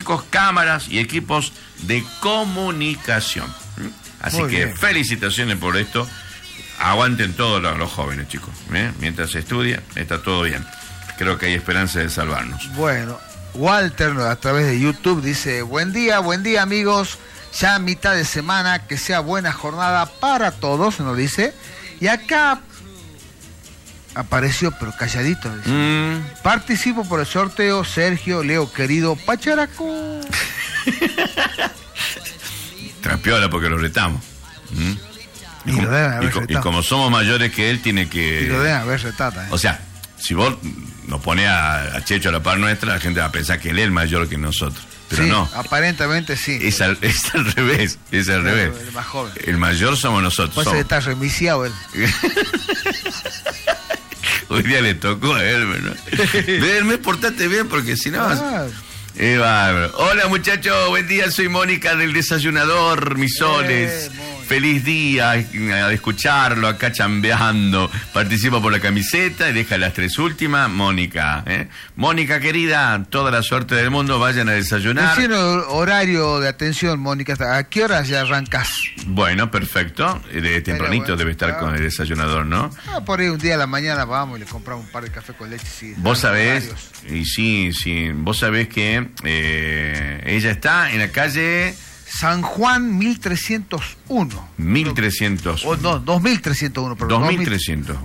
cámaras y equipos de comunicación. Así Muy que bien. felicitaciones por esto. Aguanten todos los jóvenes, chicos. Mientras se estudia, está todo bien. Creo que hay esperanza de salvarnos. Bueno, Walter a través de YouTube dice, buen día amigos, ya mitad de semana, que sea buena jornada para todos, nos dice. Y acá apareció, pero calladito, dice. Participo por el sorteo, Sergio, Leo querido, Pacharaco. Trapiola porque lo retamos. Y como somos mayores que él, tiene que... Y lo deben haber retado. O sea, si vos nos pones a Checho a la par nuestra, la gente va a pensar que él es el mayor que nosotros. Pero sí, no. Aparentemente sí. Es al revés. Es al revés. El más joven. El mayor somos nosotros. Pues está remisiado él. Hoy día le tocó a él, ¿no? Verme, portate bien, porque si no... Hola muchachos, buen día, soy Mónica del Desayunador, mis soles. Feliz día a escucharlo acá chambeando. Participa por la camiseta y deja las 3 últimas. Mónica, Mónica querida, toda la suerte del mundo, vayan a desayunar. Tiene horario de atención, Mónica. ¿A qué horas ya arrancas? Bueno, perfecto. De tempranito bueno, debe estar con el desayunador, ¿no? Por ahí un día a la mañana vamos y le compramos un par de café con leche. Sí, vos sabés, y sí, vos sabés que ella está en la calle... San Juan 1301. 1301. No, 2301, perdón. 2301.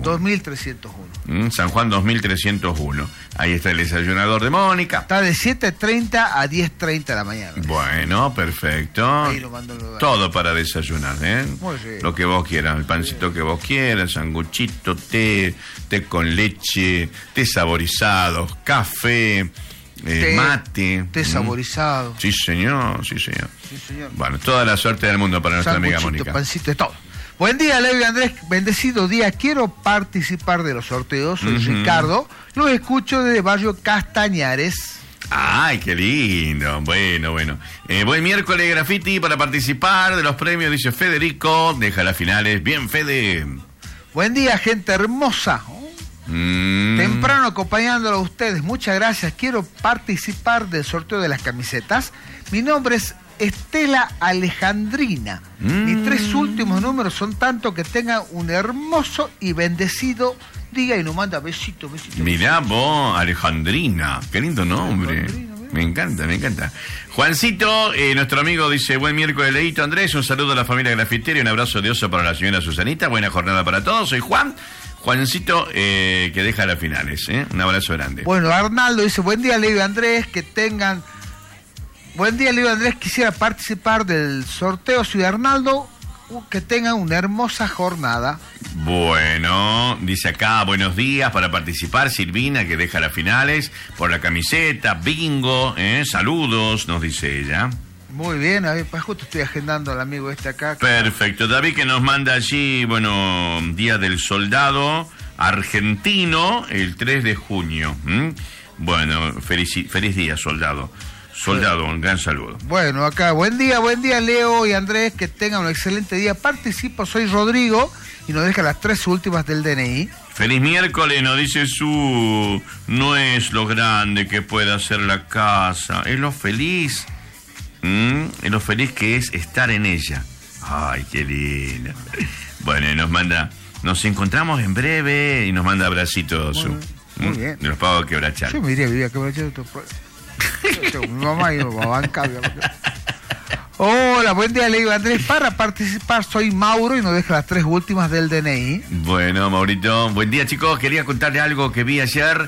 2301. San Juan 2301. Ahí está el desayunador de Mónica. Está de 7:30 a 10:30 de la mañana. Bueno, perfecto. Ahí lo mando todo para desayunar, Muy bien. Lo que vos quieras, el pancito que vos quieras, sanguchito, té con leche, té saborizados, café. Mate. Té saborizado. Sí, señor. Bueno, toda la suerte del mundo para nuestra amiga Mónica. Pancito, todo. Buen día, Leo y Andrés. Bendecido día. Quiero participar de los sorteos. Soy Ricardo. Los escucho desde Barrio Castañares. Ay, qué lindo. Bueno. Buen miércoles, Graffiti, para participar de los premios, dice Federico. Deja las finales. Bien, Fede. Buen día, gente hermosa. Temprano acompañándolo a ustedes, muchas gracias. Quiero participar del sorteo de las camisetas. Mi nombre es Estela Alejandrina. Mis 3 últimos números son tanto que tengan un hermoso y bendecido día. Y nos manda besitos. Mirá vos, Alejandrina, qué lindo nombre. Me encanta. Juancito, nuestro amigo, dice, buen miércoles, Leito Andrés, un saludo a la familia grafitera y un abrazo de oso para la señora Susanita. Buena jornada para todos, soy Juancito, que deja las finales, un abrazo grande. Bueno, Arnaldo dice, buen día, Leo y Andrés, que tengan... Buen día, Leo y Andrés, quisiera participar del sorteo. Soy Arnaldo, que tengan una hermosa jornada. Bueno, dice acá, buenos días, para participar, Silvina, que deja las finales, por la camiseta, bingo, saludos, nos dice ella. Muy bien, a ver, pues justo estoy agendando al amigo acá. Perfecto, David que nos manda allí, bueno, Día del Soldado Argentino, el 3 de junio. Bueno, feliz día, soldado. Un gran saludo. Bueno, acá, buen día, Leo y Andrés, que tengan un excelente día. Participo, soy Rodrigo, y nos deja las 3 últimas del DNI. Feliz miércoles, nos dice no es lo grande que pueda hacer la casa, es lo feliz. Es lo feliz que es estar en ella. Ay, qué lindo. Bueno, nos encontramos en breve y nos manda abracitos. Muy bien. De los pagos Quebrachal. Yo me iría a vivir a Quebrachal. Mi mamá y mi mamá en cambio. Hola, buen día, Leo Andrés. Para participar soy Mauro y nos deja las 3 últimas del DNI. Bueno, Maurito, buen día, chicos. Quería contarle algo que vi ayer.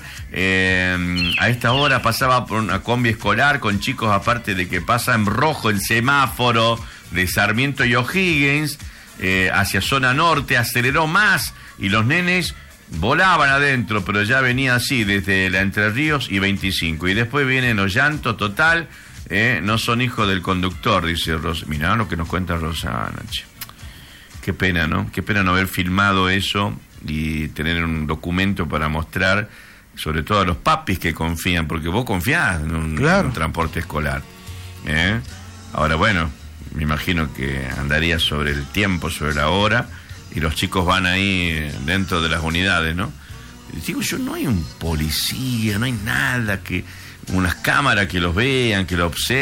A esta hora pasaba por una combi escolar con chicos, aparte de que pasa en rojo el semáforo de Sarmiento y O'Higgins, hacia zona norte, aceleró más y los nenes volaban adentro, pero ya venía así desde la Entre Ríos y 25. Y después vienen los llantos total. No son hijos del conductor, dice Rosa. Mirá lo que nos cuenta Rosana. Qué pena, ¿no? Qué pena no haber filmado eso y tener un documento para mostrar, sobre todo a los papis que confían, porque vos confiás en un transporte escolar. Ahora, bueno, me imagino que andaría sobre el tiempo, sobre la hora, y los chicos van ahí dentro de las unidades, ¿no? Digo yo, no hay un policía, no hay nada unas cámaras que los vean, que lo observen.